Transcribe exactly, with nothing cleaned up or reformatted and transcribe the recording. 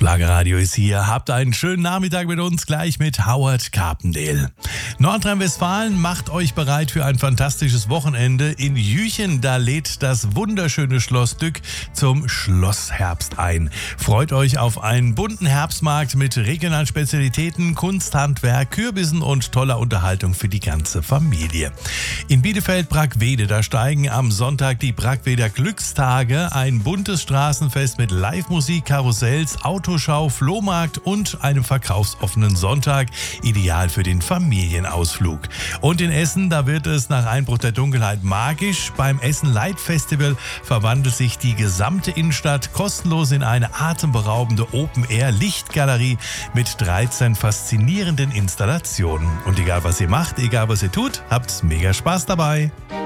Schlagerradio ist hier. Habt einen schönen Nachmittag mit uns, gleich mit Howard Carpendale. Nordrhein-Westfalen macht euch bereit für ein fantastisches Wochenende. In Jüchen, da lädt das wunderschöne Schloss Dück zum Schlossherbst ein. Freut euch auf einen bunten Herbstmarkt mit regionalen Spezialitäten, Kunsthandwerk, Kürbissen und toller Unterhaltung für die ganze Familie. In Bielefeld-Brackwede, da steigen am Sonntag die Brackweder Glückstage, ein buntes Straßenfest mit Live-Musik, Karussells, Autoschau, Flohmarkt und einem verkaufsoffenen Sonntag, ideal für den Familienausflug. Und in Essen, da wird es nach Einbruch der Dunkelheit magisch. Beim Essen Light Festival verwandelt sich die gesamte Innenstadt kostenlos in eine atemberaubende Open-Air-Lichtgalerie mit dreizehn faszinierenden Installationen. Und egal was ihr macht, egal was ihr tut, habt mega Spaß dabei.